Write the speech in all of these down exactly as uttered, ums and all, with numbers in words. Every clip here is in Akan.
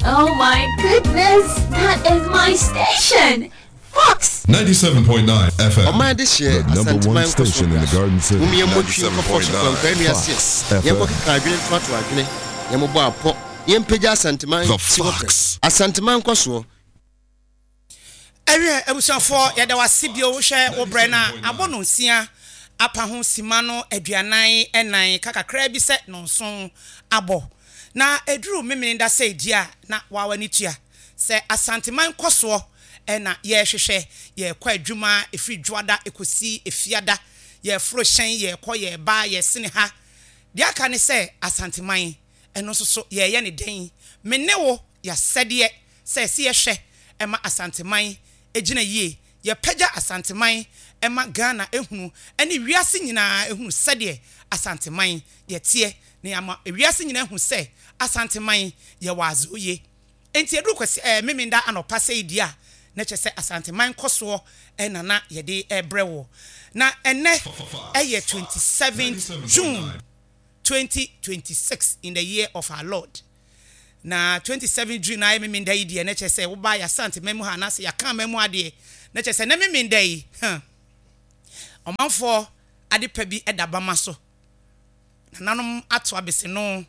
Oh my goodness, that is my station. Fox ninety-seven point nine F M. Oma this year, the number one station in the Garden City. ninety-seven point nine Fox F M. The Fox. Asanteman kwaso. Ewe ebusafo yada wasibio wo hwe wo bre na abono nsia apa ho sima no aduanan enan kakakra bi se no nson abo na eduru memene da se dia na wawani tua se asanteman kwaso ena ye hwehwe ye kwa adwuma efi dwada ekosi efiada ye fro hyen ye kɔ ye ba ye sene ha dia ka ne se asanteman eno so so ye ye ne den menne wo ya sɛdeɛ se se ye hwɛ ema asanteman ejina yie ye pagya asanteman ema Ghana ehunu ene wiase nyina ehunu sɛdeɛ asanteman ye tie ne ama wiase nyina ehunu sɛ asanteman ye wazoye enti edu kwasi eh memenda anopa sɛ dia na kyese asanteman koso ena na ye de ebrewo na ene eye twenty-seventh June twenty twenty-six in the year of our Lord. Na twenty-seventh June na me menda yi de na kyese wo ba ya sante memu ha na se ya kan memu ade na kyese na me menda yi ha omanfo ade pa bi edaba maso na nanom ato abese no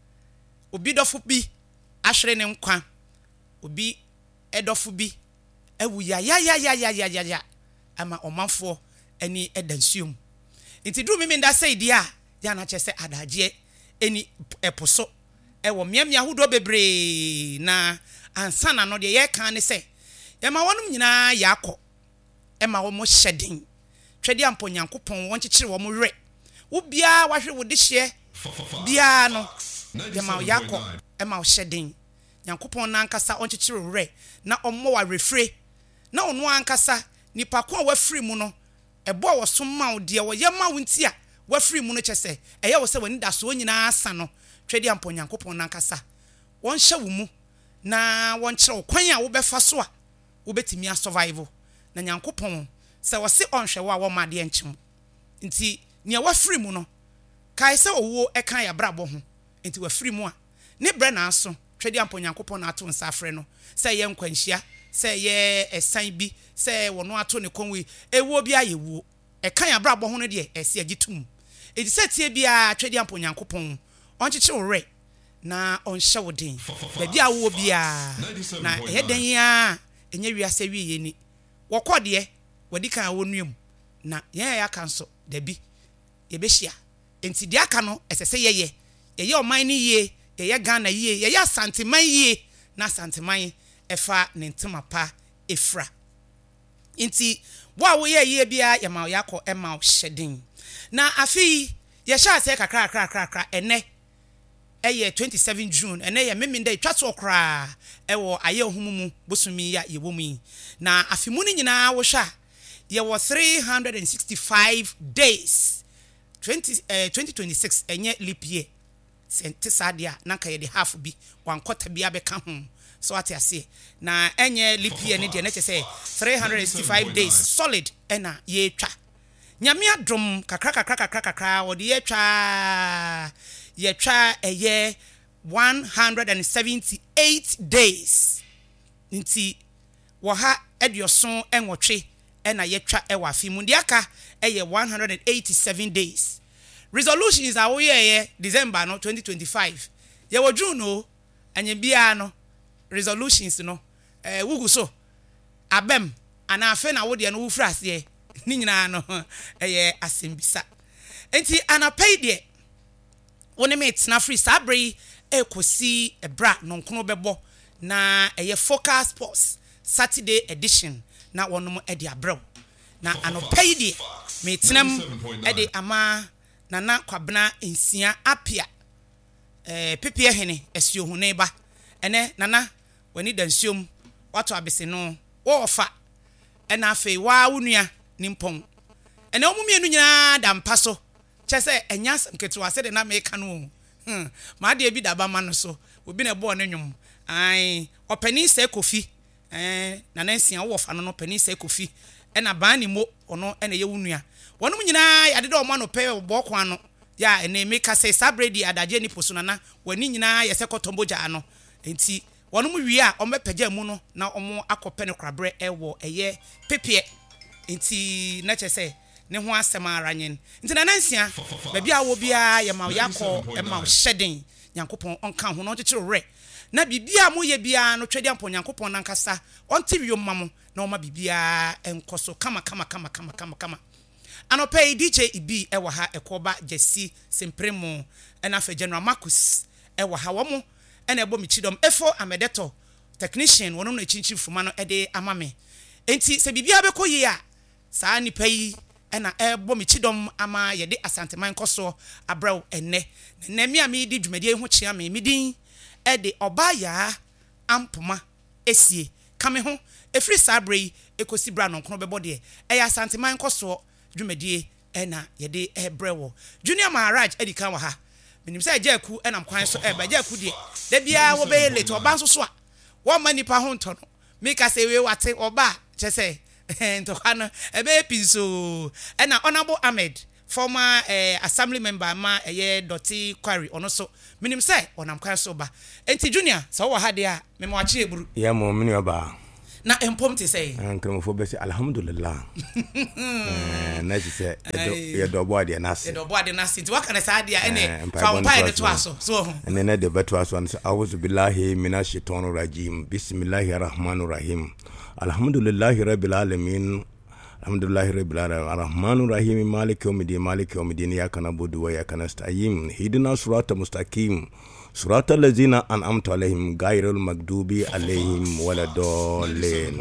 obi dofo bi ahwere ne nkwa obi edofo bi ewu ya ya ya ya ya ya ya ama omanfo ani edansuom nti du me menda say dia ya na kyese adaje eni eposo ewo miamia hudo bebre na ansana no de ye kan ne se ye ma wonum nyina yakọ ema wo mo hyeden twede ampo nyankopon won kyekere wo mo we wo bia wahwe wo de hye bia no ye ma yakọ ema wo hyeden nyankopon na ankasa on kyekere we na ommo wa refre na ono ankasa nipa ko wa free mu no ebo wo so ma wo de wo ye ma wo ntia wa free mu no kyese eye wo se wani da so nyina asa no twede ampo nyankopon na ankasa won hye wo mu na won kyere wo kwan a wo befa so a wo betimi a survival na nyankopon se wo se onhwe wo a wo ma de enkyem nti ne wa free mu no kai se owo e kan ya brabo ho nti wa free mu a ne bre na aso twede ampo nyankopon na ato nsa afre no se ye nkwanhia se ye esan bi se wono ato ne konwe ewo bi ayewo e kan ya brabo ho no de ese agitum edi se tie bia twede ampo nyankopon onkyekye wo na onhye wo den da bia wo bia na heden ya enye wiase wiye ni wokode wadi kan wo nuam na ye ya kan so da bi ye behia enti dia ka no esese ye ye ye oman ni ye ye Ghana ye ye asanteman ye na asanteman efa ne ntema pa efra enti wa wo ye ye bia ye ma yakọ ema hyeden na afi ye sha se kakra kakra kakra ene eye twenty-seventh June ene ye memenda twato okra ewo aye ohumumu bosumi ya ye womu na afimu ni nyina wo hwa ye wo three hundred sixty-five days twenty uh, twenty twenty-six enye leap year sente sadia na ka ye de half bi wankota bia be ka ho so ati ase na enye leap year ni de na kyese three hundred sixty-five days solid ena ye twa nyame adom kakra kakra kakra kakra wo de ye twa ye twa eye one hundred seventy-eight days nti wo ha edioson enwotwe ena ye twa e wa fimu de aka eye one hundred eighty-seven days resolutions are we ye December no twenty twenty-five ye wo June no anye bia no resolutions no eh wugu so abem ana afe na wo de no wo frase ye ni nyina no eye asembisa enti ana pay de woni me tena free sabri ekosi ebra nonkono bebo na eye focus sports Saturday edition na wonom e de abrew na anopai de me tenam e de ama nana kwabena ensia apia eh pepie hene esio hune ba ene nana wani dansiom wato abese no wo fa ena afei wa wonua nimpon ene omumienu nyina da mpa so chese enya samketu ase de na me ka no hm ma de bi da ba ma no so obi na bo no nwum ai opani se kofi eh na nansia wo fa no no pani se kofi ena ba ni mo ono ena ye wunua wonum nyina ya de do mo no pe bo kwa no ya ene me ka se sabredi adaje ni posuna na wani nyina ye se kotomboja ano enti wono mu wi a ombepagya mu no na omo akɔpɛ ne krabre ɛwɔ ɛyɛ pepie enti na kyese ne ho asɛm ara nyen enti na nansia ba bia wo bia ye ma yakɔ ɛma hyɛden Nyankopɔn onka ho no kyekere re na bibia mo ye bia no twedi ampo Nyankopɔn nankasa onti wiyo mamo na oma bibia enkoso kama kama kama kama kama kama anope D J Ibi ewa ha ekoba Jesse Simpremo ena fe General Marcus ewa ha wo mo ena ebo michidom efo amedeto technician wono na chinchi fuma no ede amame enti se bibia beko yi a saa nipa yi ena ebo michidom ama yede asanteman koso abraw enne na mi ami di dwumadi ho chia me midin ede obaya ampoma esie kame ho efri sabre ekosi bra no nkono bebo de eya asanteman koso dwumadi ena yede ebrewo Junior Maharaj edi kan wa ha minim say Jaku enam kwan so e ba Jaku de da bia wo be late oba so so a wo manipa ho nto no meka say we wate oba che say ento kana e be pinso ena Honorable Ahmed former uh, assembly member ma eye Doti Quarry ono so minim say onam kwan so ba enti Junior so wo ha de a me mo achi eburu ya mo mini oba na empom te say ankromfo be say alhamdulillah eh na ji say ye do bo ade na se ye do bo ade na se ti waka na sa ade a ene fa mpa ene to aso so ene na de beto aso an a'udhu billahi minash shaitanir rajim bismillahir rahmanir rahim alhamdulillahi rabbil alamin alhamdulillahi rabbil alamin arrahmanir rahim maliki yawmiddin maliki yawmiddin iyyaka na'budu wa iyyaka nasta'in hidina siratal mustaqim صراط الذين أنعمت عليهم غير المغضوب عليهم ولا الضالين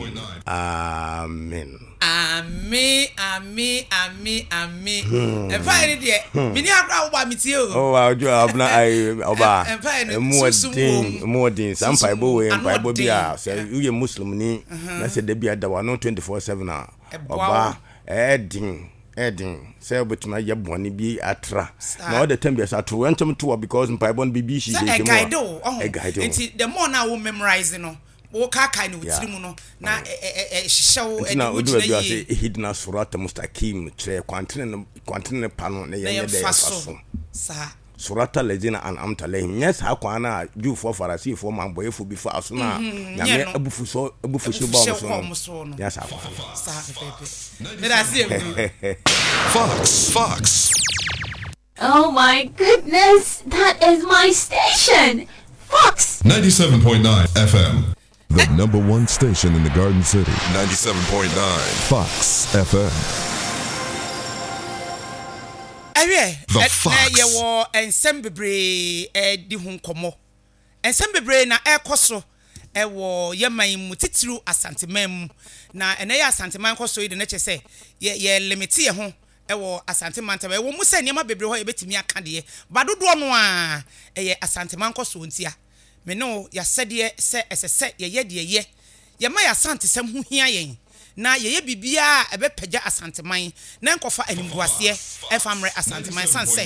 آمين Ami ami ami ami efa ni de mini akra oba mitio oh ajo abna ai oba muodin muodin sampai bo we mpai bo bia say uye muslim ni na se de bia da wa no twenty-four seven a oba edin edin say obetuma ye boni bi atra na all the time be atra wentem to because mpai bon bibi shi dey mo guide o enti the more na wo memorize no wo kaka ni wutiri mu no na eh hihyew eni wutiri yi hidna surata mustaqim tre kwantene kwantene pano na ye de faso sa surata lejina an amta lehim yes ha kwana ju for farasi for man boy for before aso na na me abufu so abufu so ba so no yes ha sa pepe mera si Fox Fox Oh my goodness, that is my station. Fox ninety-seven point nine F M. The number one station in the Garden City. ninety-seven point nine Fox F M. Aye, na ye wo ensem bebre e di hu nkomo. Ensem bebre na e koso e wo yeman mu titiru asanteman mu na ene ye asanteman koso yi de na chese ye ye limit ye ho e wo asanteman ta e wo mu se niam bebre ho ye betimi aka de ba dodo no a e ye asanteman koso ntia me no ya sede se esese ye ye de ye ye ma ya santesem hu hia yen na ye ye bibia ebe pagya asanteman na nkofa animguase e famre asanteman sanse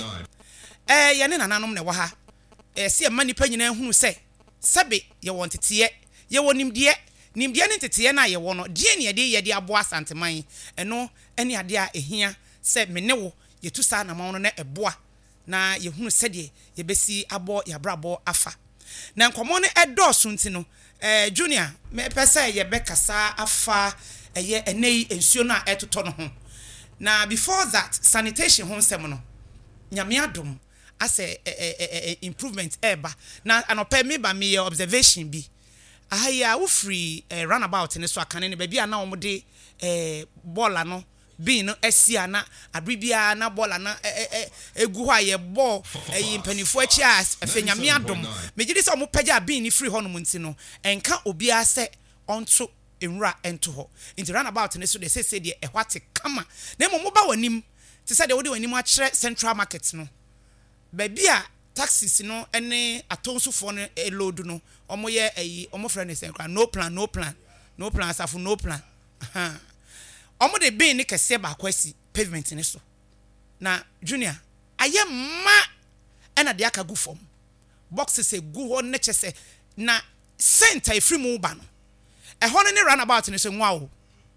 eh ye ne nananom ne wa ha eh se ma nipa nyina hunu se sabe ye wontete ye wonimde nimde ne tete na ye wo no de ne ye de ye de abo asanteman eno ene ade a ehia se me ne wo ye tu sa na ma no na eboa na ye hunu se de ye besi abo ya brabo afa na nkomo ne edoso ntino eh Junior me pese ye bekasa afa eye enei ensuo na etoto no ho na before that sanitation ho nsem no nyame adom ase improvement eba na anopa me ba me observation bi ahaya wo free runabout ne so akane ne ba bia na omde eh bola no bi no asia na abribia na bola na egu ho aye ball eh mpanifo achi as afenyame adom megide se omo pagya bi ni free ho no munti no enka obia se onto enwura ento ho inti runabout ne so de sese de ehwate kama na mo ba wanim ti se de wodi wanim a kire central market no ba bia taxis no ene atonsufo no load no omo ye ayi omo frɛ ne senkra no plan no plan no plan asafo no plan aha omo de bin ne kese ba kwasi pavement ne so na Junior aye ma ena de aka gu fom boxes e gu ho ne chese na center e free mu ba no e ho ne runabout ne so nwa o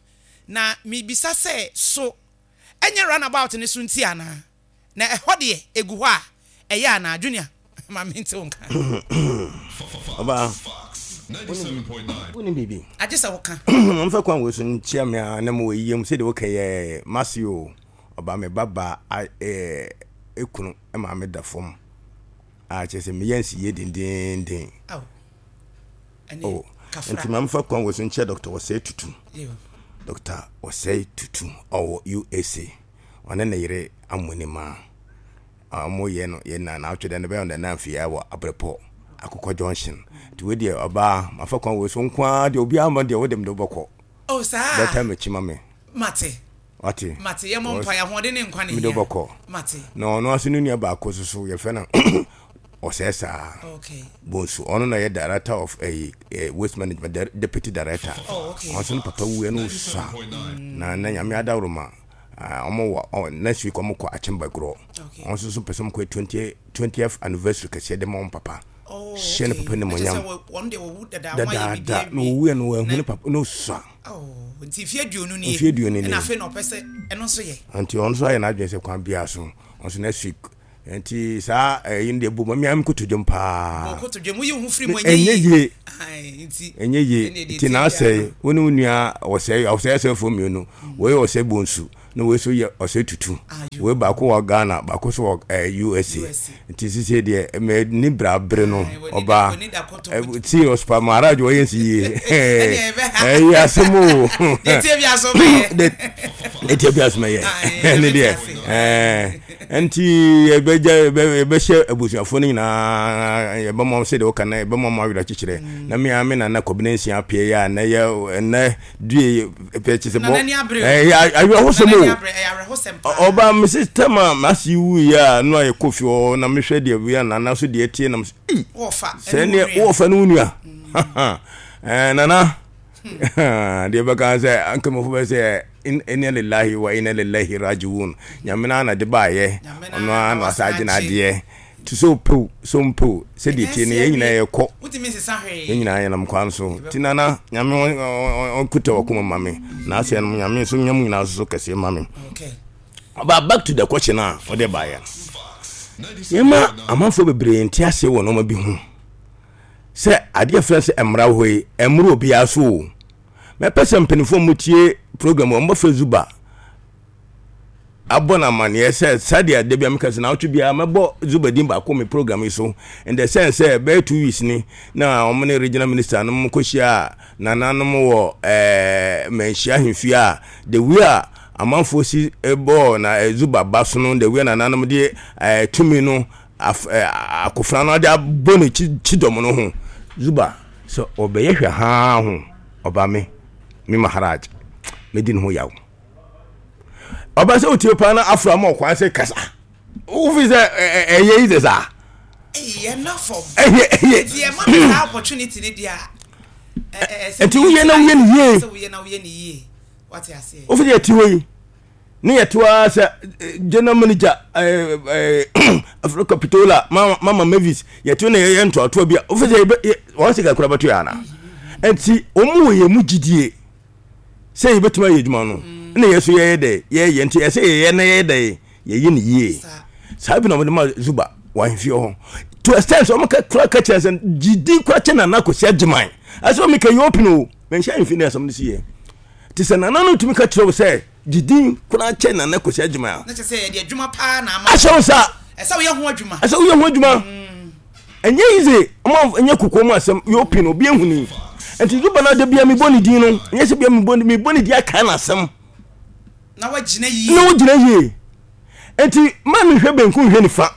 na mi bisa se so enye runabout ne so nti ana na e ho de e gu ho a e ya na Junior ma minti wonka oba ninety-seven point nine. Woni bibi. Ajisa woka. Mfa kwa wo so nchia me na mo yiem se de wo kay Masio oba me baba eh ekunu e ma me da fom. A chese me yansi ye dindin din. Oh. Oh. Enti mamfa kwa wo so nchia doctor wo say tutu. Yo. Doctor wo say tutu or U S A. Ona na yire amuni ma. Amo ye no ye na na atwede ne be on na afia wo abrepo. Akoko Junction to we there oba mafakon we so nkwa de obi ama de wodem do boko oh sir that time chima me mate ati mate ye mo mpa ya hode ne nkwa ne me do boko mate no no asinu nia ba akososo ye fe na osesa okay bonsu ono na ye director of a, a waste management de, deputy director oh okay onso papa wu no sa na na nyame adawroma omo wa next week omo kwa achimba gro onso so person ko twenty twentieth anniversary kase de mo papa oh shene papa ne monyam one day wo da da wa ye da no wu no hu ne papa no sa oh nti fie duonu ni fie duonu ni na fe no pese eno so ye anti onso aye na adwese kwan bia so onso next week enti sa yin de bu mami am kutudum pa ko kutudum yi hu free mo enye ai nti enye ye ti na say woni unua wo say wo say say fo mi no we wo say bonsu no we so ye o say tutu we ba ko wa Ghana ba ko so U S A nti sisi de me ni bra bre no oba ti ospa maraj wo yensi ye eh ya semo de ti bia so me de ti bia so me ye ne de eh enti ebeja ebehye abusuafo ni na ye ba mo se de o kana ye ba mo ma wira chichire na me ame na na combination apie ya na ye na due peche se bo eh ayo ho se mo oba me system masi wu ya no ye kofi o na me hwe de wi na na so de tie na wo fa se ne wo fa no nua eh nana de baka se anke mo fu se inna lillahi wa inna ilaihi rajiun nyamena na de baaye ono an wasaje na de to so po so mpo se de tie ne yina ye ko utimi se sahwe yina ye nam kwan so tinana nyame on kuta wakoma mame na ase no nyame so nyam nyina so kase mame okay but back to the question na for the baaye yema amanfo bebre nti ase wo no ma bi hu se ade france emra hoi emro obi aso me pese mpenifo mutie program o mba Zuba abona man ye say sadia de bia mekase na otu bia mebo Zuba din ba ko me program so in the sense eh be two weeks ni na omne regional minister no mkohia na nanom wo eh menhia hemfia the we are amanfo si ebo na Zuba baso no the we na nanom de eh tumi no akofra no de abone chidom no ho Zuba so obeye hwe ha ho oba me mi maharaj medin ho yawo oba se otie pa na afra ma okwan se kasa wo fi se eye ise sa eh na form eh die ma be opportunity ni dia eh eh ti wo ye na wo ye ni ye se wo ye na wo ye ni ye what you say wo fi ye ti wo yi ni ye toa se general manager eh Africa Pitola mama Mavis ye ti na ye nto to bia wo fi se won se ka kura bato ya na enti omu ye mu gidie say you betuma ye djuma no na yeso ye de ye ye nti ye say ye na ye de ye ye ni ye sabi na mo ma Zuba wa hfi ho to extent so mo ka kra ka chense gidi kwa chena na ko sia djman aso me ka yopi no men sha hfi na so mo si ye ti se na na no tumi ka kira say gidi kwa chena na ko sia djman na che say ye de djuma pa na ma aso sa esa wo ye ho adjuma esa wo ye ho adjuma enye ize mo enye kokomo asem yopi no bi ehuni enti Zuba na de bia mi boni din no nyese bia mi boni mi boni dia kan asem na wa gina yi na wa gina yi enti man hwe benkum hwe nifa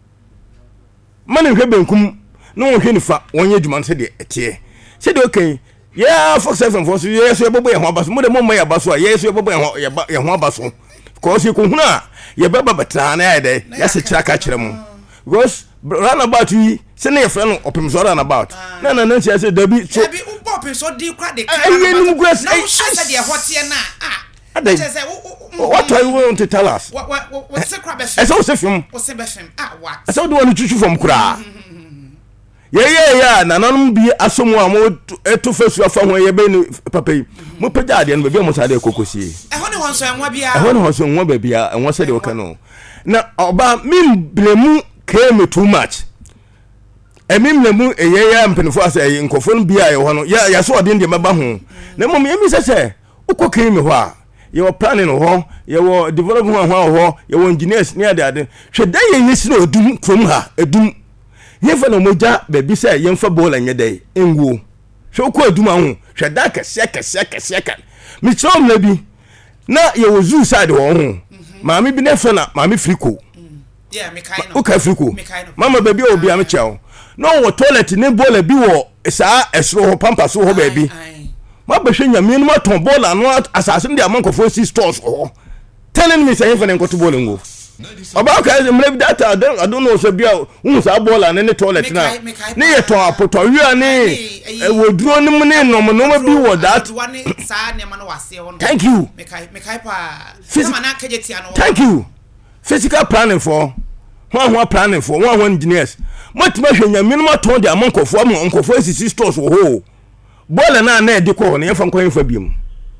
man hwe benkum na wo hwe nifa wonye djuma se de etie se de okay yeah Fox F M for so yes ye bobo ye ho abaso mo de mo ya abaso yes ye bobo ye ho abaso ko se ko huna ye baba batra na ya de ya se kira ka kire mo because run about yi se na ye friend opem so run about na na na say dabi so dabi u pop so di kwa de kan na wo say de hotie na ah say what are you want to tell us what what what say crab fm say say film what say fm ah what say do want to chuchu from kura yeah yeah yeah na nanum bi asomu amo eto fesu afa ho ye be ni papa yi mo pega ade no be mo sade kokosie e ho ne ho so enwa bia e ho ne ho so enwa ba bia enwa sade o kanu na oba min blemu came too much emim na mu eyeya mpenfo ase nkofo no bia ye ho no ya ya so ode ndie meba ho na mom yemi sese ukokin me ho a ye wo planning ho ye wo development ho ho ye wo engineers ne ade ade hwe da ye nyisi na odum krom ha edum ye fa na moja be bi se ye mfa ball anye dai enguo hwe uko edum ho hwe da kese kese kese kan mi trom na bi na ye wo zoo side ho ho maami bi na fa na maami friko yeah me kind of okay friko mama baby obi am chew no wo toilet ne bola bi wo saa esro ho pampa so ho baby ma be hwe nyame no maton bola no asase ndi amankofo si stores ho telling me say even nkoto bola ngo oba ka ze mre data I don't know so bia hu saa bola ne ne toilet na ne ye ton apoto wi ne wo duro ne mu ne nom no bi wo that saa ne ma no wase ho no thank you me kai me kai pa sama na kageti ano thank you physical planning for one one planning for one one engineers much much nyame no maton de amankofo am onkofo sisi stores ho bola na na edi ko ne yefan kwan fa biem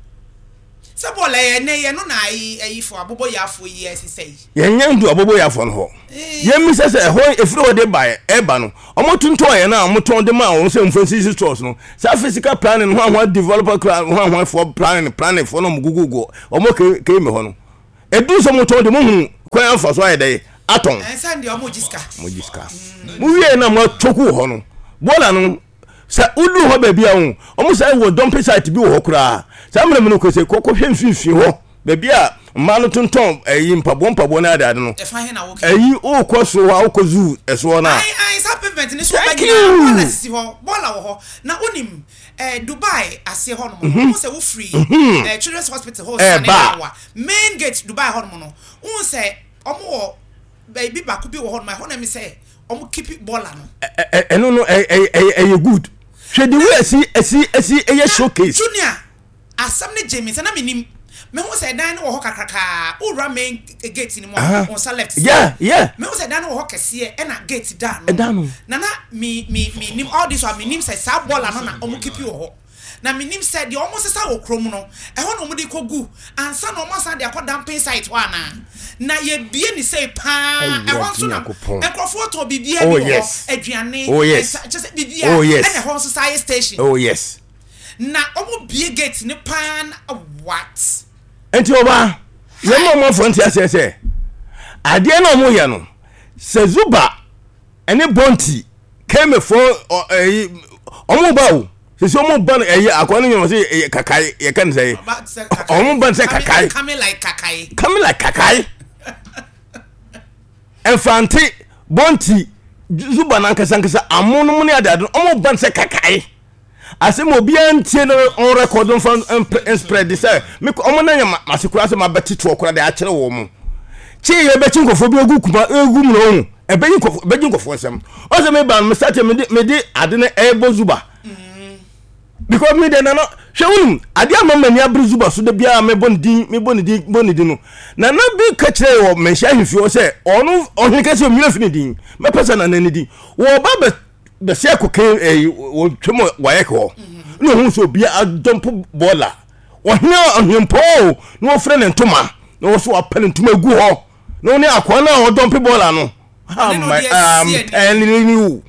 se bola ye ne ye no na ayi ayi fo abobo yafo yi esisei ye nyandu abobo yafo no ho ye mi se se ho efiri wo de bae eba no omotunto ye na omoton de ma wo se mfo sisi stores no sa physical planning one one developer one one for planning planning for no gugugo omo ke ke me ho no edu so moton de mo hu kwan fa so aye dai aton eh sande o mojiska mojiska mu wie na mo toku ho no bola no sa udu ho ba bia ho omo sai wo dump site bi wo ho kura sa mre me no ko se kokko hwe mfimfi ho ba bia ma no tonton ayi mpabo mpabo na adade no e fa he na wo ayi o ko so wa o ko zu eso na ai ai sa pavement ni so ba gina bola sisi ho bola wo ho na onim eh Dubai ase ho no mo se wo free eh Children's Hospital ho sa na wa main gate Dubai ho no no wo se omo wo baby back bi wo ho ma ho na mi say omo keep bola no eh eh no no eh eh eh good hwe di we asi asi asi eh showcase junior asam ne James na minim me ho say dan wo ho kakraka ura main gate ni mo on sa left yeah yeah me ho say dan wo ho kese e na gate dan no na na mi mi mi nim all this one mi nim say sa bola no na omo keep wo ho na minim said the almost sa wo krom no e ho no mo de kogu ansa no mo sa de akọ damping site wa na na ye bie ni say pa e ho so na ekrofo to bibia bi ho aduane just bibia and e ho so sai station oh yes na omo bie gate ni pan what enti oba ye mo mo fronti asese ade na mo ye no sezuba ene bonti came for omo bawo se omo ban eh akwa no say kakai ye kan say omo ban say kakai come like kakai come like kakai enfante bonti zuba na nkasa nkasa amono mu ne adade omo ban say kakai asem obi antie no on record on fan spread say me omo na nya masekura say mabeti to okura de a kire wo mu chi ye be chi nkofo bi ogu kuma egu mu no e be nkofo be nkofo sem o say me ban me start me me di ade na ebo zuba because me de na no hwewum ade amama ni abru zuba so de bia me bon din me bon din bon din no na na bi ka kire wo me hia himfi o say onu ohun ka say o mi afini din me pesa na na ni din wo ba be the circle came eh wo twemo waye ko no hu so bia adump bola wo hia ohimpo no friend ntoma no so apel ntoma gu ho no ne akwa na o dump bola no my um telling you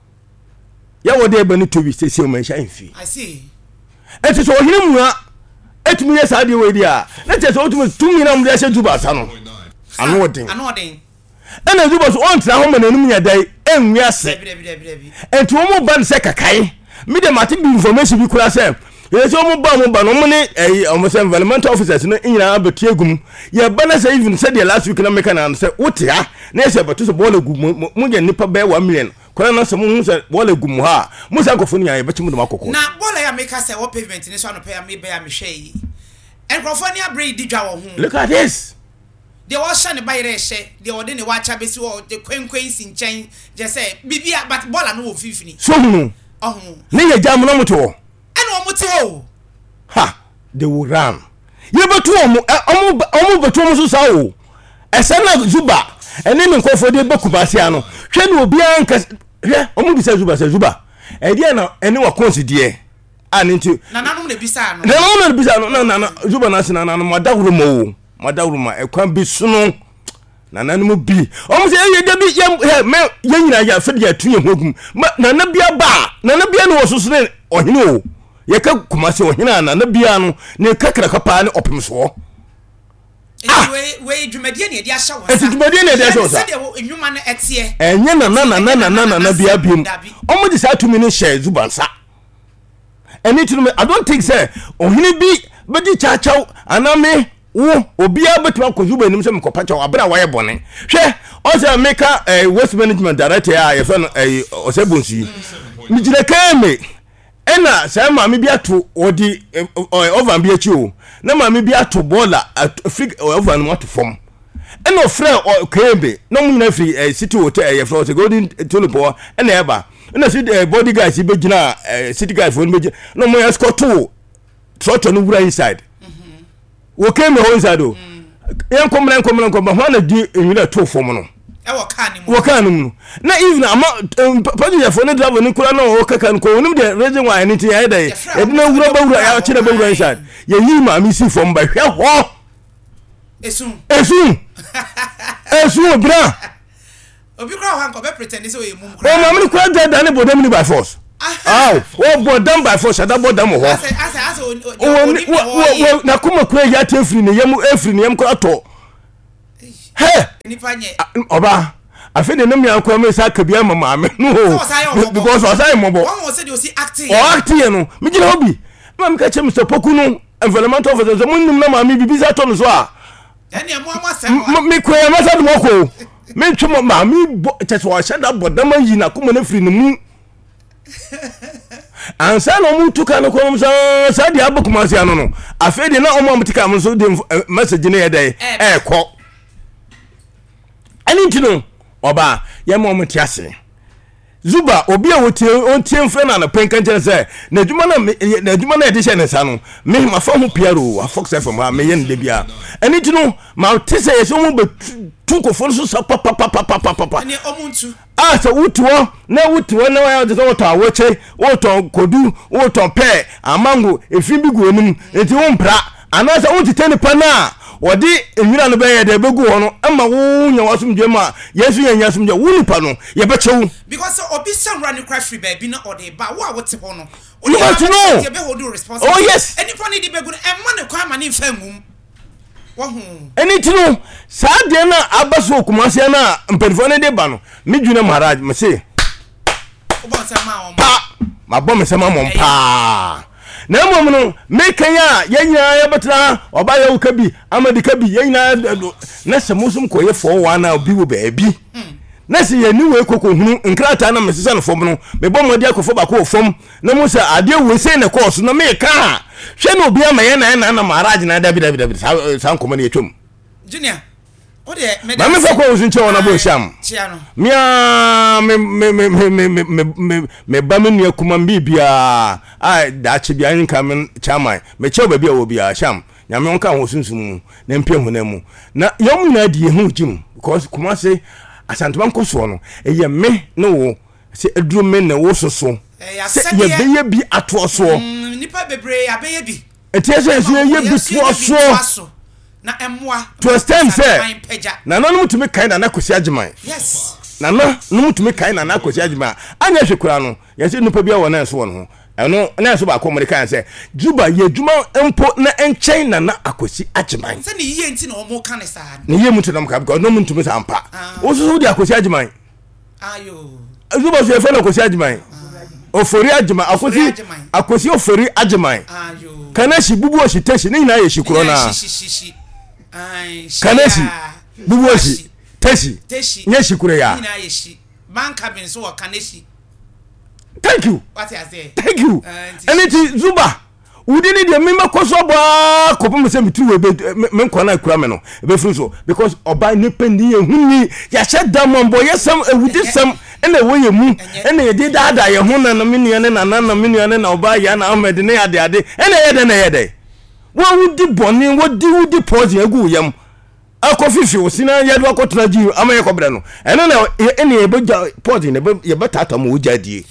ya wo de bani to bi sese o man hia himfi I see eti so ohine mu a etumi ye sa de we dia na che so otumi tumi na mu de hye duba sa no ano odin ano odin ena duba so on tra ho mananum nya dai enwi ase enti wo mo ban se kakai me de mate bi information bi kura se ye so mo ba mo ba no mo ne eh o mo se environmental officers no nyina abetu egum ye ba na se even said the last week na meka na se wote ha na se betu so ball egum mo nya nipa be one million kora na se mo se ball egum ha mo se akofo nya ye bechi mo de makoko na ball ya meka se wo pavement ni so no pay me be ya me hwe yi enkrofo ni abre di dwa wo hu look at this they was shane by reshe they were ne wacha besi wo the kwenkwen si nchen je say bibia but bola no wo fifini so hu ohun ne ye jam no moto and wo moto o ha they will run ye betu omo omo omo betu omo so sawo ese na zuba ene ne nkofo de bekubase ano hwe ne obi anka hwe omo bisa zuba se zuba e dia na ene wa consider ani nti na nanom ne bisa no na nanom ne bisa no na na zuba na sina na no madawro mo madawruma ekwan bi suno nana no bi omo se ye da bi ye me ye nyina ya fe de atu ye hogum nana bia ba nana bia no wososo ne ohene o ye ka kumase ohene nana bia no ne kakra kapa ne opem so we we dwumadie ne dia sha wo sa dwumadie ne dia sha wo sa se de enwuma no etie enye nana nana nana nana bia biem omo di sa tumi ne share zubansa eni tunu I don't think say ohene bi bedi chachaw aname wo obia betuma kozuba enim se mkopa chaw abra waye bone hwe o se meka eh, waste management director a ye fe no eh, osebonsu mi jire keme ena se ma me bia to odi eh, over bia chi o na ma me bia to bola africa over no to form ena ofre kebe no mu na free eh, city hotel eh, for the golden tulipo ena eba ena see eh, body guys be gina eh, city guys for be no mo escort to trot no wura inside wo came home inside o yan komran komran komran ho na di enwira to form no e wo ka ni mu wo ka ni mu na even ama passenger for no driver ni kura na wo kaka nko onim de reason why anything ya dey e na wura ba wura ya chire ba wura inside ye yi ma mi si form ba hwe ho esun esun esun bra obi kura ho anko be pretend say o mum kura o ma mi kura da da ne bodam ni by force ah o bodam by force ada bodam ho ase ase ase o na kuma kura ya tefri ne yam efri ne yam kura to he nipa nye oba afi de nem yanko me sa kabia mama me no because o say mobo won say dey see acting o acting no me gina hobi ma me ka che Mister Poku no environment officer so munnim na ma me bibi za to no so a ene mo amasem me koya ma sa do ko me twemo ma me che so shada bodama yi na kuma na firi ne mu ansa no mu tuka no ko so sa dia abukuma sia no no afi de na o mo mtika mo so de message ne ye dai e ko ani ntino oba ye mo mo tiase zuba obi a wotie ontie mfre na na penkan kyen se na dwuma na na dwuma na edihye ne sa no me ma fa ho piaro a fox fm ha me ye ne bia ani ntino ma tese ye so mo be tunkofo so sa pa pa pa pa pa pa ani omuntu ah so wutuo na wutuo na wa de so to awoche woto kodu woto pe amango efin bi gu onum enti wo mpra ana sa wuti ni pa na wodi enwira no be ye de begu ho no ama wo nya wasumdwe ma yesu nya nya sumdwe wo nipa no ye be chewu because obi samra ni cry free baby na ode ba wo a wote ho no you want to know ye be hold responsibility oh yes any funny di begu e ma ne kwa ma ni fa ngum wo hu any tinu sa de na abaso kumase na mpenfo ne de ba no midwuna maraj me se obo nsema o pa ma bo me sema mo pa na mom no mekanya yenya ya betra oba ya ukabi amadi kabi yenya na semusum koye four one na obi wo baabi na se yeni we kokko hunu nkrata na mesesa no fom no me bom modi akofo ba ko fom na mo se ade we se ne course no me ka hwe no obi amaye na na na maraj na dabi dabi dabi sa nkomo ne yetwom junior o de me da me fa ko usun che wona bo sham mia me me me me me me me ba me nua kuma bibia ai da che bia nka me chairman me che ba bia wo bia sham nyame onka ho sunsun na mpia hu na mu na yom na die hu jim because kuma se asantuma nko so no eye me no wo se eduru me na wo soso se ye be ye bi ato so nipa bebre abeye bi etie se ye bi to so na emwa to extend say na no mutumi kan na nakosi agiman yes na no no mutumi kan na nakosi agiman anya hwekura no ye se nupa bia wona enso no eno na enso ba ko mo kan say juba ye djuma empo na enchen na na akosi agiman se ni yiye nti na omo kan sa ni yiye mutu na mka because no mutumi sa ampa wo so so di akosi agiman ayo juba so e fa na akosi agiman ofori agiman akosi akosi ofori agiman ayo kana shi bubu o shi teshi ni na ye shi kuro na kanesi bubuoshi teshi teshi nyeshi kure ya ina yeshi banka bin so kanesi thank you what I say thank you aniti zuba udini de mema koso ba ko pom se mitu we me nkwa na kura me no be fru so because oba ni pendi ye huni ya sheda mombo yesam ewudi sam ene wo ye mu ene ye de dada ye hu na na menu ne na na na menu ne na oba ya na Ahmed ne ade ade ene ye de na ye de wo wudi boni wo di wudi pause egu yam akofifi osina ye do akotuna ji amaye kobra no ene na ene ye beja pause ne ye betata mo ujadie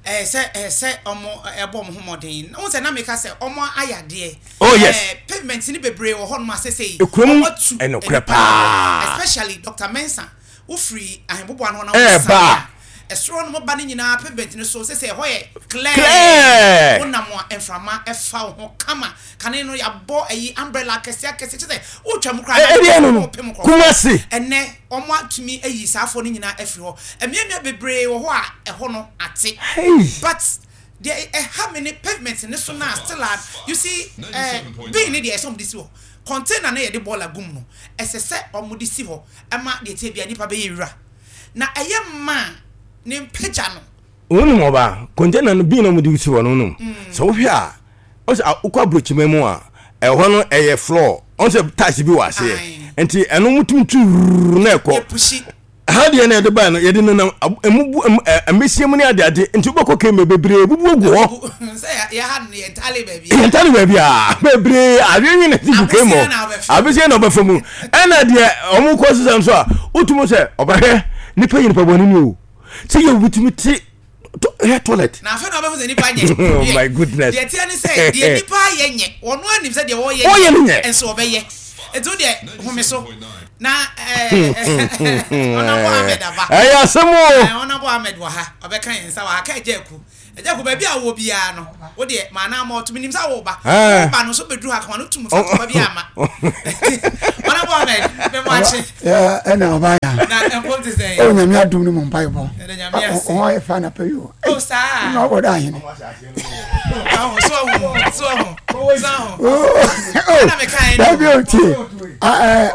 eh say eh say omo ebo mo homodin no say na make say omo ayade oh yes eh pavement ni bebre wo hono asese omo tu eno krepa especially Doctor Mensa wo free ahembobo ano na eh ba esro no ba ni nyina pavement ni so say hoye clear wona mo enframa efa ho kama kane no ya bo ayi umbrella kese kese say wo twam kra na kumasi enne omo atumi ayi safo ni nyina afiri ho emiamia bebre wo ho a eho no ate but there eh how many pavements in this one now still are you see eh being in there some this wo container na ye de bola gum no esese omo de si ho ama de te bia nipa be yira na eye ma ne mpagya no wonu mo ba container no bi na mo de si wo no no so wo hwe a o se akwa brochime mu a eho no eye floor on se tax bi wa se enti eno mutumtu na ekọ how dey na de ba no ye de no emubu amesiemu ne ade ade enti ubako keme bebre bubu ogu ho say ya had ne entale baby entale baby ah bebre awenyi na ti bukemo abese na obafamu ena de omu ko sesam so a utumo se obahwe nipa yin pa boni ni o se ye butumi ti hair toilet na fa na obafu se nipa nye oh my goodness de ti ani say de nipa ye nye wono anim se de wo ye enso obeye etu de homeso na eh ona Mohammed aba eh asemo eh ona Mohammed wa ha obeka yensa wa ka ejeku ejeku ba bia wo bia no wo de ma na ma otumi nim sa wo ba ba no so bedru ha ka no tum fa ba bia ma ona Mohammed be mo achi ya ena oba ya na enko ti say o nyame adum ni mo mpa ibo na nyame asi o e fa na pe yo o sa na o da yin ah so ho so ho so ho na me kai da bi o ti ah eh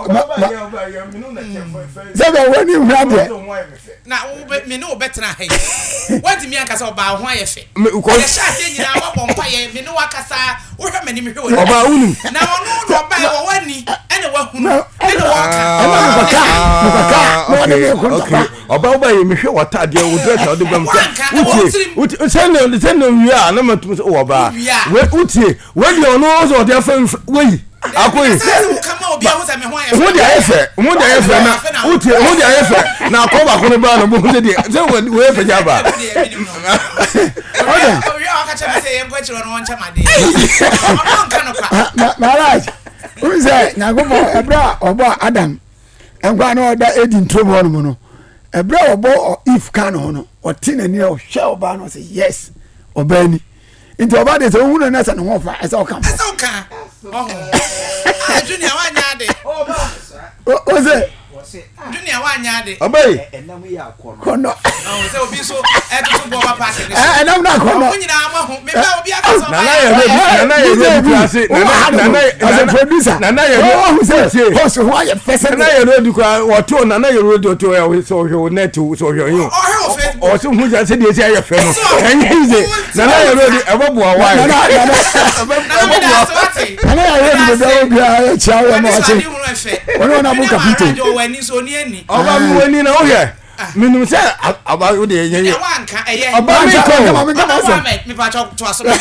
Zebe wani mrade na me no betra he what me akasa oba ho ayefe ko ye sha te nyina wa bompa ye me no wakasa wo hwe mani me hwe wo oba unu na wono no oba ye wo wani ene wa hunu ene wa ka ene wa ka wa ka no ne ko okay oba oba ye me hwe wata de wo dress o de bam ka uti uti sene sene wi a na matum so oba we uti we de ono so de fa we akoyi mo de ayefe mo de ayefe na uti mo de ayefe na ko ba ko ne ba no mo de se we pe ja ba oya oya aka che se ye ngwe chiro no ncha made o nka no kwa maraj unze na go bo ebra obo Adam engwa no da edin trobo no no ebra obo if kan ho no o tina ni o hwe oba no say yes obani into oba de so hunu na sa no ho fa esa o kan esa o kan oh ah junior wa nya de o ze junior wa nya de obey enam ya kono oh se obi so e to bo ba pass eh enam na kono o nyina ma ho me ba obi aka so na na ye na na ye road class na na na as a producer na na ye road host who are first na na ye road kwa wato na na ye road to ya so hwe net so hwe yin o so hu ja se de se ya fe no enye ze na na ye road e bobo wa na na na na ya road de obi a cha wa ma che ono na bu kapito oba mi wani na o hwe minum se aba wo de yenye wanka eye aba mi ko mi ka so mi pa cho to aso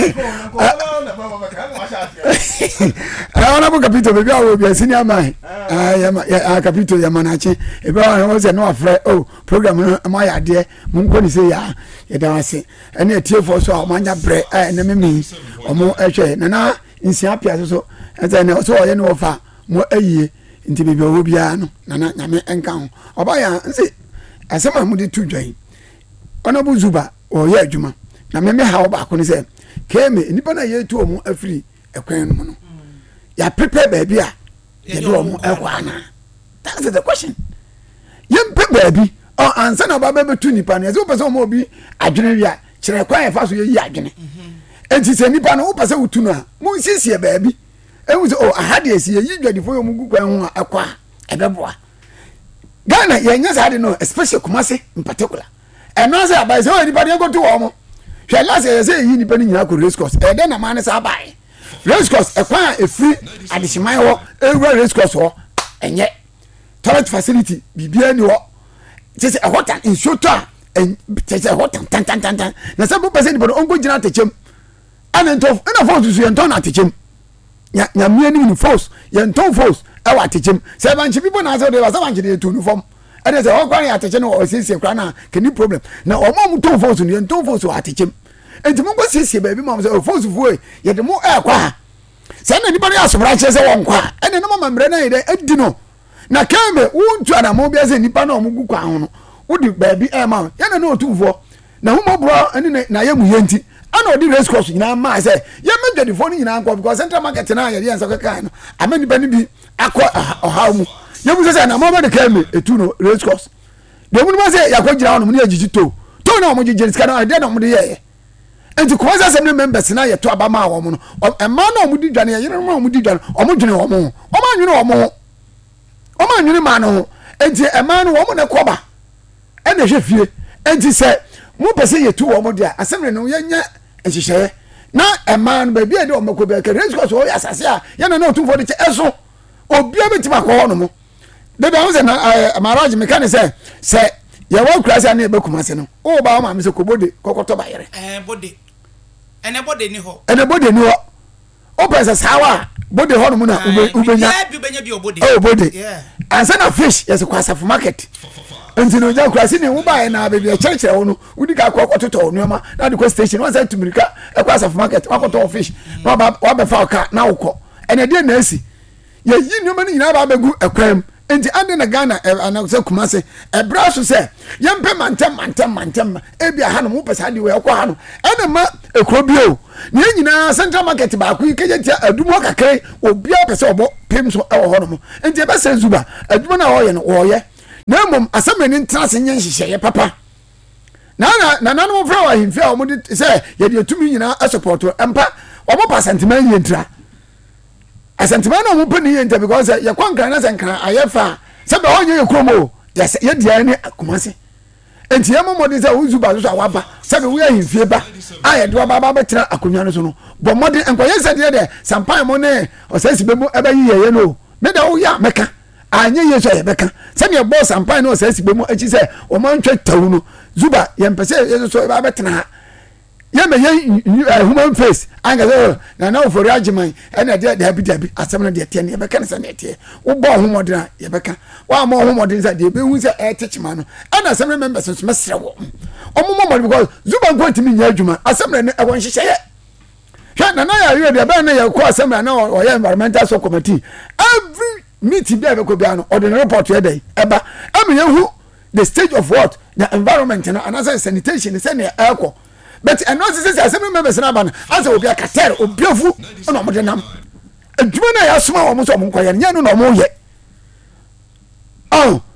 eh ona bu kapito be bia wo bia senior man ah ya kapito ya manache e be wa se no afre oh program ma ya de mun ko ni se ya ya da wase ene tie for so o manya bre eh na memi omo ehwe na na nsia pia so e na so o ye no fa mo ayie nti be bia wo bia no na na nyame enka ho oba ya nse asema mu de tu dwan ona bu zuba o ye adwuma na me me ha oba ko ni se keme nipa na ye tu omu afiri ekwan no no ya prepare baby a ye do omu ekwa na that's the question yem pe baby o ansa na ba be tu nipa na ye so person mo bi adwene wi a kire kwan e fa so ye yi adwene enti se nipa no wo pese wo tu no a mo siesie baby ewu so o ahade esi ye dwadifo yo mu gu kwan ho a ekwa ebeboa Ghana ye nya sade no especially Kumasi in particular eno say abai say o nipa de go to wo mo hwe last ye say yi nipa ni nyina ko race course e de na man say abai race course e kwan e free adishimai ho e race course ho enye toilet facility bibia ni ho say e hotan in shota en say hotan tan tan tan tan na say bo person nipa no ongo gina atechem ana ntof na force su ye nton atechem nya nya mie ni force ye nton force e wa atechem say banchi people na say they was banchi dey to no form ene se o kwan ateche no o siesie kra na keni problem na o mom ton force no ton force ateche enti mo go siesie ba bi mom se o force fu e ye de mo e kwa se na ni bari asobra che se won kwa ene no mama mbre na ye de adi no na kembe wontu ana mo bia se nipa na o mugu kwa ho no wodi ba bi e ma ye na no tufo na humo bro ene na ye mu yenti ana odi race course nyina ma se ye me dwadi fo ni nyina anko because central market na ye ye nso kaka no amani ba ni bi akọ oha mu ye mu se na mo ba de kembe etu no race course de mu ma se yakọ gira no mu ni agigi to to na mo gigi ska na de na mo de ye enti ko sa assembly members na ye to aba ma wo mu no e ma na mo di dwane ye yere ma mo di dwane o mo dwane o mo o ma nwene o mo o ma nwene ma no enti e ma no wo mo ne koba e na hwe fie enti se mo pese ye tu wo mo dia assembly no ye nya ehihye na e ma no ba bia de o mako be ka race course o ya sase a ye na na otu fo de che eso obi abetima ko ho no mo de da ho se na marriage mechanic say se ye wo krasa na e be kuma se no o ba ma me se ko bode kokoto ba yere eh bode ene bode ni ho ene bode ni ho o pese sawa bode ho no mo na ubenya ya bi ubenya bi obode o bode ansa na fish yes kwa safu market enti no ja krasi ni wo ba na be be church ho no udi ka kokoto to no ma na de ko station one say tumirika e kwa safu market kokoto fish wa ba wa be fa ka na ukọ ene de na asi ye yi nyoma ni nyina ba begu ekwam enti ande na Ghana ana se kuma se e bra so se ye mpe mantem mantem mantem e bia ha no mo pesa de we ekwa ha no ene ma ekro bio ni nyina central market ba ku ikeje tia adumo kakre obi a pesa obo pem so e wo ho no mo enti e be se zuba adumo na wo ye no wo ye na mom asamani ntrase nyen hihye ye papa na na na no fra wa himfia o mo de se ye de tumi nyina a support empa o mo percent man ye ntra asantima na mo pani yenta because ye kwankran na sankran ayefa se be onye ye kromo yes ye dia ni akomase enti ye momodi se uzu ba so awaba se be wo ahimfie ba aye de ba ba betra akonwa no so no bo modi enkoye se de de sampan mo ne o se sibe mo eba yi ye no me da wo ya meka anye ye so ye beka se me bo sampan no o se sibe mo achi se o man twa tawu no zuba ye mpese ye so eba betra ye me ye human face anga so na na for agiment ena de de habida bi asem na de tie ne be kan se na tie wo bo homodin ye be kan wa mo homodin se de be hu se e techima no ena asem members so mesre wo omo mo because zuba nkwati mi nya adwuma asem na e won hihye ye hwa na na ya ye de be na ye ko asem na o ye environmental so committee every meeting be be ko bia no ordinary report ye dey eba am ye hu the stage of what the environment na anasa sanitation se na e ko but and not say assembly members na ban as obi akater obi afu na mo de nam adwuma na ya soma wo mo so mo nkoye nya no na mo ye oh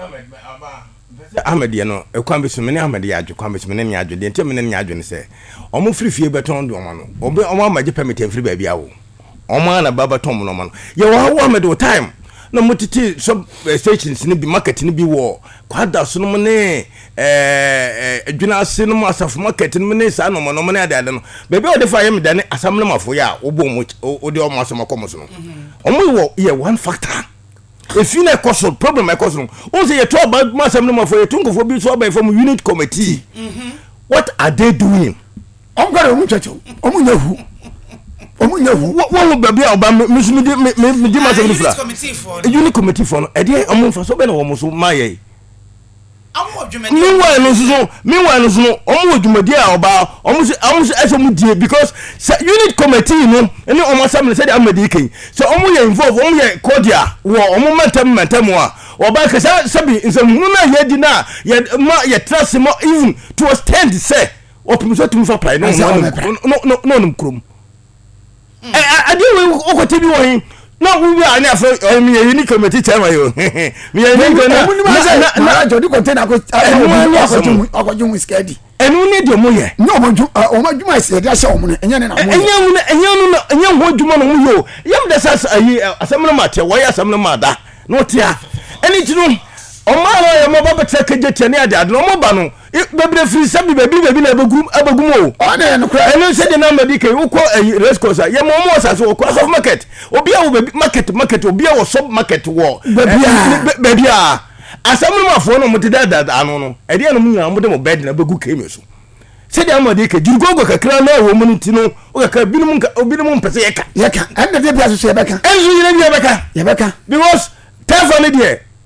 Ahmed ye no e kwan be so me ne Ahmed ye adwo kwan be so me ne nya adwo de ntem me ne nya adwo ne se omo free fie beton do omo no obi omo amaje permit free ba bia wo omo na baba tom no omo no ye wo ha Ahmed wo time na mutiti sub stations ni bi market ni bi wo kwada so no ne eh adwuna ase no asaf market ni ne sa no mo no ne ade ade no bebe o de fa yem dane asam no mafo ya wo bo mo o de o mo aso makomo so no omo wo ye one factor if you na cause problem e cause no o say ye to ba asam no mafo ye tunkofo bi so ba from unit committee what are they doing om gare o mu chacho o mu nyahu omu nyahu wo baby oba misumi di me di ma se ni fra unit committee for no e dey omu fa so be na wo mo so maye amu odwumadi mi wa no so mi wa no so omu odwumadi a oba omu se omu se ese mu die because unit committee no ene omu assembly say the amadi ken so omu ye involve omu ye cordial wo omu mantem mantem a oba ka sabi nsem hu na ye di na ye ma ye trust mo even to stand say opim so tum fa prai no no no no no krom eh ade we okote bi wo hin no we be ani afro mi unique committee chairman yo mi unique na na jodi container ko akoju mu skedi enu ni de mo ye no mo ju o ma juma se de ahye o mo enye ne na mo enye mu enye nu enye ho juma no mo yo yam de sas ayi asem no ma te wo ya asem no ma da no tia eni tinu o ma lo ye mo ba betre keje tie ne ade ade no mo ba no bebre free sabi baby baby na abagum abagum o o na no kra enu se de na ma dike wo ko race course ye mo mo sase wo cross of market obi a wo baby market market obi a wo sub market wo baby a asem no ma fo no mo te da da anu no e de no mo nya mo de mo bed na bagu kemi so se de amade ke jurgogo kakra na wo mu ntino o kakra binum binum pese yeka yeka ande de bia so yebeka enzu yire bia beka yebeka because telephone de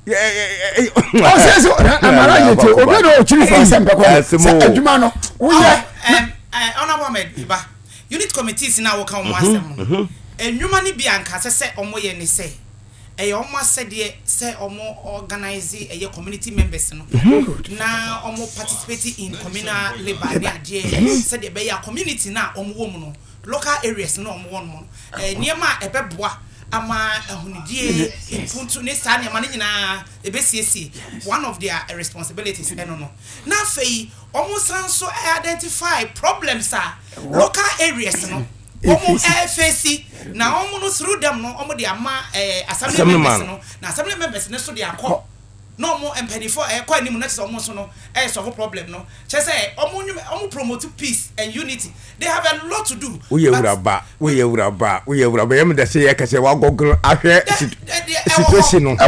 o se so amara yete obi no chiri for sempe ko se adwuma no wo ye em honorable Ahmed ba unit committees na wo kan mo asem enwuma ni bi anka se omo ye ne se e omo asede se omo organize e community members no na omo participate in communal labor ne ade se de be ya community na omo wo mu no local areas na omo wo no e niema e beboa ama ahunidie impuntu ne sa ne ma ne nyina e be siesi one of their responsibilities eno no na fei omo sanso identify problems are local areas no omo F C na omo no through them no omo de ama eh assembly members no na assembly members ne so de akọ no omo empathy for eh kwa nimu na so omo so no eh solve problem no che say omo omo promote peace and unity. They have a lot to do. We uraba we uraba we uraba yem de say yakase wa gogoro ahwe situation no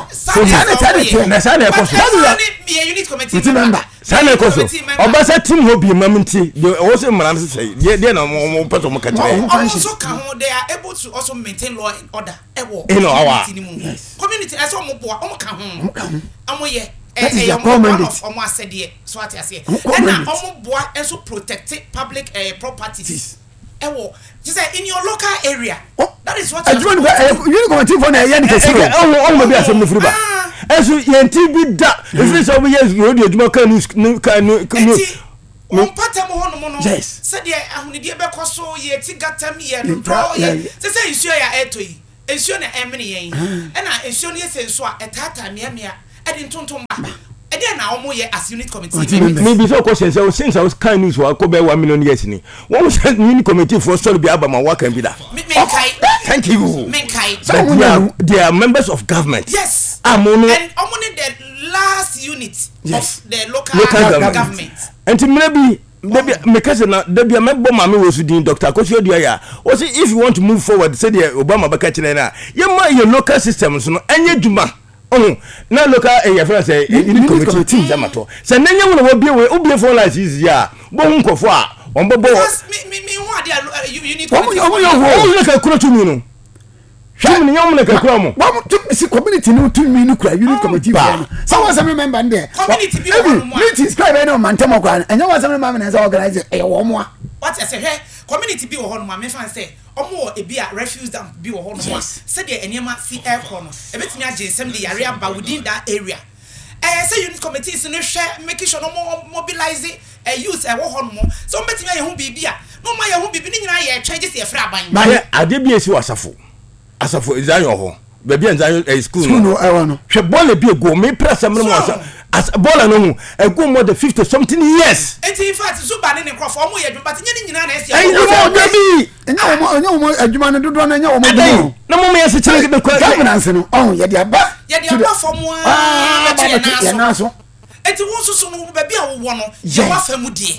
na sa na ekoso me unit committee member sa na ekoso obasa team ho bi mamnti wo say mran say dey na mo peto mo ka kire also can they are able to also maintain law and order ewo community as omo boa omo ka ho omo ye that is your community omo asede so ati ase and omo boa also protect public uh, properties ewo you say in your local area that is what you you go to for na yan kesi o o mo bi asem no furuba eso yenti bi da if so we yes you dey aduma kan kan on patam ho no no say dey ahunidie be koso ye ti gatam ye no bro ye say say isuo ya etoi isuo na emene yen e na isuo ne senso a etata mia mia e di ntonton ba e dey na omo ye as unit committee me be so question say since I was kind news wa ko be one million years ni one unit committee for story be abama wa kan bi da thank you men kai so they are, they are members of government yes amono and omo ne the last unit yes. of the local, local government, government. And maybe maybe because na debi amebo mama wo sudin Doctor Akosua Duaya o say if you want to move forward say the Obama baka kire na ye ma your local systems no enye dwuma oh na local eh friend say unit committee jamato say na nyam no wo bie we obie for life is ya bo hu nkofo a on bobo me me me hu ade unit committee o mo yo ka kuro tumi no hwam ne nyam na ka kuro mo wa to si community no tumi no kura unit committee ba so was some member there community bi wo mo meeting scribe no man temo kwa enya was some member na say organize e wo mo a what I say he community bi wo ho no ma me fan say omo e bi a refuse dump bi wo ho no say de enema si air con no e betimi age nsem de yare aba within that area eh say unit committees no hwe make sure no mobilize a youth e wo ho no so betimi aye hu bibia no ma ye hu bibi ni nyina ye twa je se efra aban ma ade bi esi wasafo asafo izayo ho baby enzayo eh, school school no e wono hwe ball bi ego me press am no asa as ball no hu ego more than fifty something years in fact so ba ne ne crop omo ye but nya ni nyina na esi ayi no baby enya omo enya omo adwuma no dodo na enya omo bi na mo me yesi chire de governance no oh ye de aba ye de aba for mo a ye na so eti won susu no baby a wo no ye wa famu die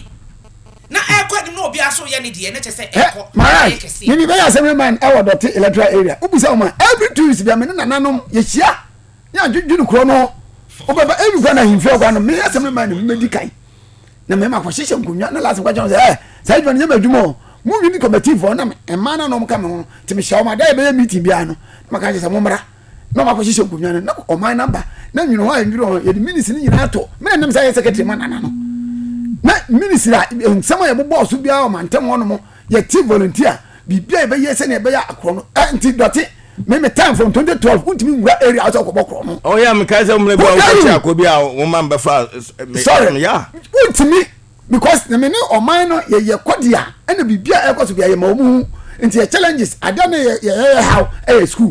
na e kwa no obi aso ye ne die ne chese e ko ni ni be ya se man e wo dot electoral area ubisa o every two weeks bi am ne nananom ye hia ya dwudwu kro no obaba every kwa na himfo kwa no me ya se man me di kai na me ma kwa hihye nkunwa na last kwa chon say eh sai dwan nyama adwuma mu unit committee for na me e man na no mka me ti me hia o ma da be meeting bia no maka je se mo mra na ma kwa hihye nkunwa na o man number na nwino ho anwiro ye di ministry ni nyina to me na nem say secretary man na no na ministry nsama ye boss bia o mantem wono mo ye team volunteer bibia e be ye se na e be ya akro no anti dote me me time from twenty twelve untimi ngura area out of okro no oh yeah me kai say mo le bia o chi akobia wo man be fa sorry yeah untimi because na me ne o man no ye ye kodia na bibia e koso bia ye ma mu nti ye challenges ada na ye ye how e school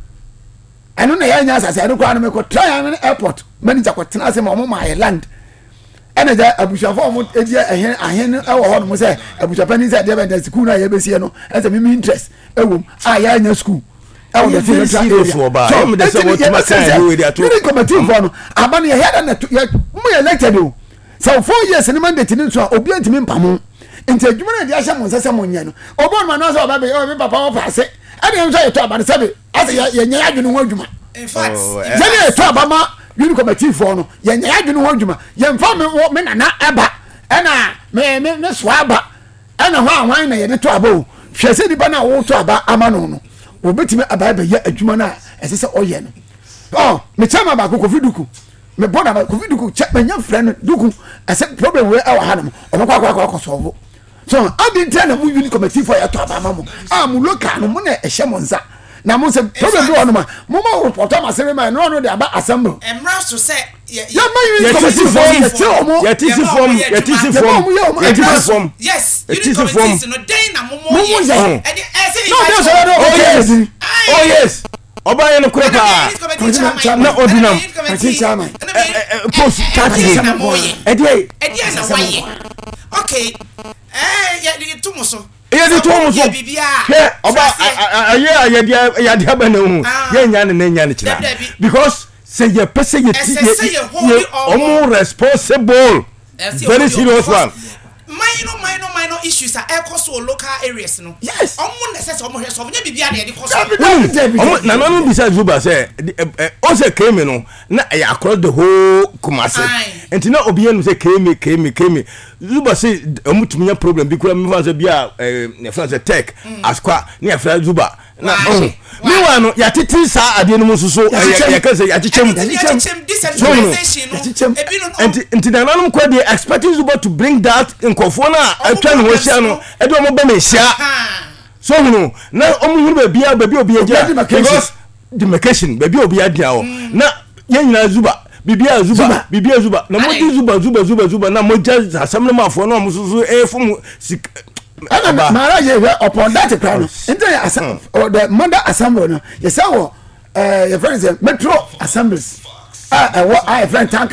eno na ye nya asase ado kwa no me ko try an airport manager ko tena se ma mo ma land ene ja abushafo mo eje ahen ahen e wo ho no mo se abushafa ni se de be school na ye be sie no e se me interest e wom a ya nya school e wo de se serious wo ba e me de se wo tuma kan you we dey to ni committee for no abana ye head na mo elected o so four years ni mandate ni so obi antimi mpamo nti adwuma na de ahye mo nsese mo nya no obo ma no so oba be o me papa wo paase ade nso ye to abana sabe ase ye nya adwunu ho adwuma in fact ye to abama unit committee for no ye nya adwunu ho adwuma ye mfa me me nana aba ena me me ne so aba ena ho anwan na ye de to aba o hwese di ba na wo to aba ama no no obetime aba be ye adwuma na ese se oye no oh me chama ba ko Kofi Duku me bona ba Kofi Duku che me nya friend Duku ase problem we e wa hanam o ba kwa kwa kwa solve so adi tell na mu uni committee for ya to abama mo ah mu local no mo na e hye mo nza na mo se problem do no ma mo ma report am asem ma no no de aba assembly emra so say ya ma uni committee for ya tell mo ya tisi form ya tisi form ya tisi form yes ya uni tisi form committee no dey na mo mo mo ye ye e say no no so no oh yes oh yes ọba yẹn kúrẹ́ pa na ordinam post thirty ẹdí ẹ na wáyé okay ẹ yẹ tó mo so yẹ di tó mo so hwẹ ọba ayé ayé yàdí abẹ na ohun yẹ nya ne ne nya ne kyerá because sẹ yẹ pẹ sẹ yẹ ti yẹ ọmọ responsible very serious one. minor minor minor issues are cost or local areas no yes omo necessary omo hwe so nya bibia de cost omo na no no bisa Zuba say o say came no na across the whole Kumasi enti na obi enu say came came came Zuba say omo tuminya problem bi kura me fa say bia e fa say tech askwa na fa Zuba na mi wa no ya titi sa ade no mususo ya ka say ya chichem decentralization no ebi no enti enti na nanom kwa dey expecting Zuba to bring that nkofo na atwa no hia no e do omo ba me hia so hunu na omo hunu ba bia ba bia obi agya because demarcation ba bia obi agya o na yanyina Zuba bibia Zuba bibia Zuba na mo di Zuba Zuba Zuba Zuba na mo just asem no mafo na omo susu e fom Ana Maharaja upon that crown. Into or the Mother Assembly. Yes, our uh, your friends metro assemblies. Ah, what I friend tank